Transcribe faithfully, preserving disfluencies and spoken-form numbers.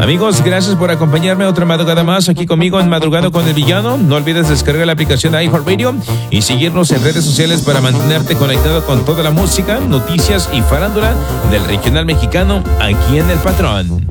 Amigos, gracias por acompañarme otra madrugada más aquí conmigo en Madrugado con el Villano. No olvides descargar la aplicación de iHeartRadio y seguirnos en redes sociales para mantenerte conectado con toda la música, noticias y farándula del regional mexicano aquí en El Patrón.